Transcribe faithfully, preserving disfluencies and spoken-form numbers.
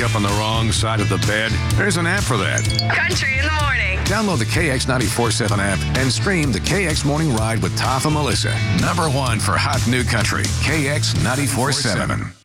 wake up on the wrong side of the bed? There's an app for that. Country in the morning. Download the K X ninety-four seven app and stream the K X Morning Ride with Toph and Melissa. Number one for hot new country, K X ninety-four seven.